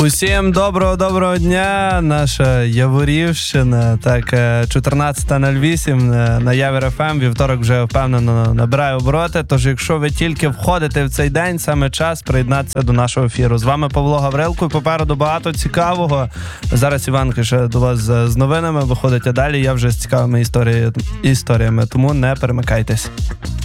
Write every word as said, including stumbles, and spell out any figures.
Усім доброго-доброго дня, наша Яворівщина, так, чотирнадцята нуль вісім на Явір еф ем, вівторок вже впевнено набирає обороти, тож якщо ви тільки входите в цей день, саме час приєднатися до нашого ефіру. З вами Павло Гаврилко, і попереду багато цікавого. Зараз Іванка ще до вас з новинами виходить, а далі я вже з цікавими історії, історіями, тому не перемикайтесь.